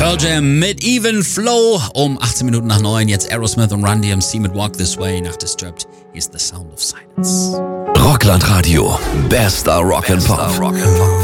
Pearl Jam mit Even Flow um 18 Minuten nach 9. Jetzt Aerosmith und Run DMC mit Walk This Way nach Disturbed. Hier ist The Sound of Silence. Rockland Radio. Bester Rock and Pop.